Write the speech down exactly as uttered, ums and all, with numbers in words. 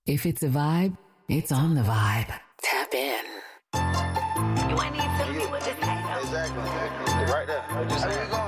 If it's a vibe, it's on the vibe. Tap in. You ain't need to tell me what to say, though. Exactly. Right there. What you saying?